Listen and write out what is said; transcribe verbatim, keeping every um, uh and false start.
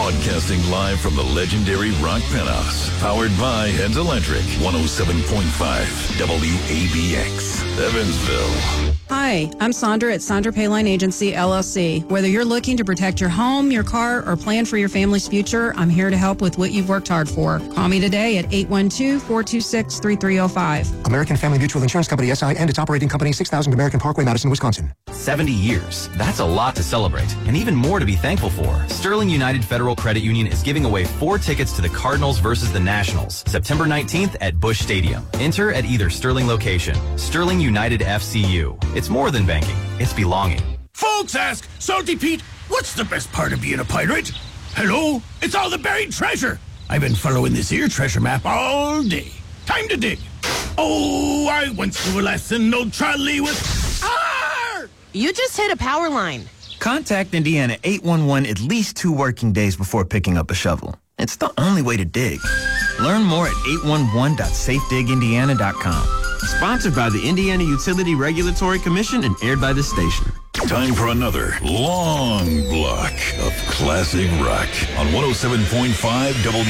Broadcasting live from the legendary Rock Penthouse. Powered by Heads Electric. one oh seven point five W A B X. Evansville. Hi, I'm Sandra at Sandra Payline Agency, L L C. Whether you're looking to protect your home, your car, or plan for your family's future, I'm here to help with what you've worked hard for. Call me today at eight one two, four two six, three three zero five. American Family Mutual Insurance Company, S I, and its operating company, six thousand American Parkway, Madison, Wisconsin. seventy years. That's a lot to celebrate, and even more to be thankful for. Sterling United Federal Credit Union is giving away four tickets to the Cardinals versus the Nationals, September nineteenth at Busch Stadium. Enter at either Sterling location. Sterling United F C U. It's more than banking. It's belonging. Folks ask, Salty Pete, what's the best part of being a pirate? Hello? It's all the buried treasure. I've been following this here treasure map all day. Time to dig. Oh, I went through a lesson, no trolley with... Arr! You just hit a power line. Contact Indiana eight one one at least two working days before picking up a shovel. It's the only way to dig. Learn more at eight one one dot safe dig indiana dot com. Sponsored by the Indiana Utility Regulatory Commission and aired by this station. Time for another long block of classic rock on one oh seven point five W